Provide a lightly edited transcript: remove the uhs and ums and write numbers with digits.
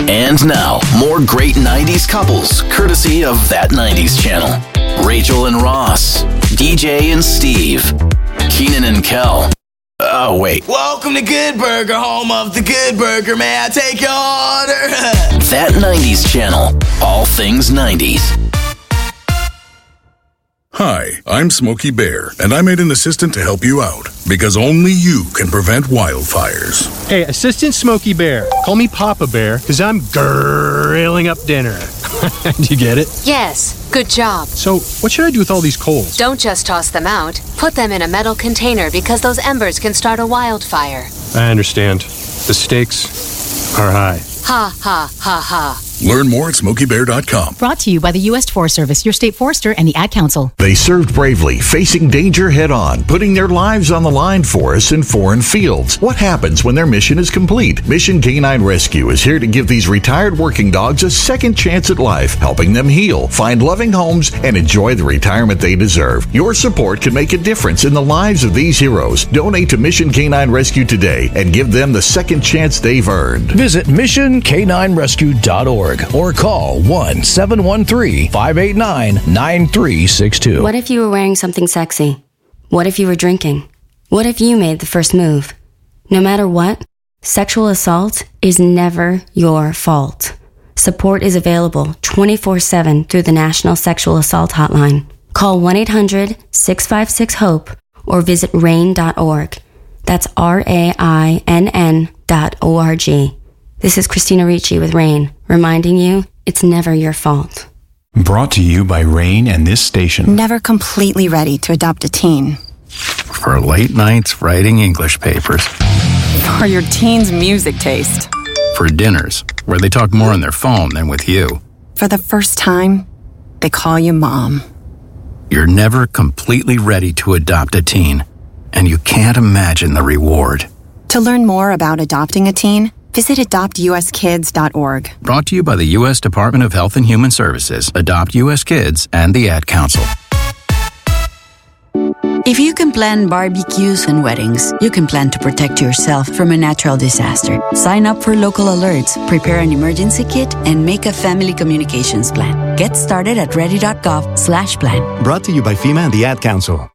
And now, more great 90s couples, courtesy of That 90s Channel. Rachel and Ross, DJ and Steve, Keenan and Kel. Oh, wait. Welcome to Good Burger, home of the Good Burger. May I take your order? That 90s Channel. All things 90s. Hi, I'm Smokey Bear, and I made an assistant to help you out, because only you can prevent wildfires. Hey, Assistant Smokey Bear, call me Papa Bear, because I'm grilling up dinner. Do you get it? Yes, good job. So, what should I do with all these coals? Don't just toss them out. Put them in a metal container because those embers can start a wildfire. I understand. The stakes are high. Ha, ha, ha, ha. Learn more at SmokeyBear.com. Brought to you by the U.S. Forest Service, your state forester, and the Ad Council. They served bravely, facing danger head-on, putting their lives on the line for us in foreign fields. What happens when their mission is complete? Mission Canine Rescue is here to give these retired working dogs a second chance at life, helping them heal, find loving homes, and enjoy the retirement they deserve. Your support can make a difference in the lives of these heroes. Donate to Mission Canine Rescue today and give them the second chance they've earned. Visit missionk9rescue.org or call 1-713-589-9362. What if you were wearing something sexy? What if you were drinking? What if you made the first move? No matter what, sexual assault is never your fault. Support is available 24/7 through the National Sexual Assault Hotline. Call 1-800-656-HOPE or visit RAINN.org. That's RAINN.org. This is Christina Ricci with RAINN, reminding you it's never your fault. Brought to you by RAINN and this station. Never completely ready to adopt a teen. For late nights writing English papers. For your teen's music taste. For dinners, where they talk more on their phone than with you. For the first time, they call you mom. You're never completely ready to adopt a teen, and you can't imagine the reward. To learn more about adopting a teen, visit adoptuskids.org. Brought to you by the U.S. Department of Health and Human Services, Adopt U.S. Kids, and the Ad Council. If you can plan barbecues and weddings, you can plan to protect yourself from a natural disaster. Sign up for local alerts, prepare an emergency kit, and make a family communications plan. Get started at ready.gov/plan. Brought to you by FEMA and the Ad Council.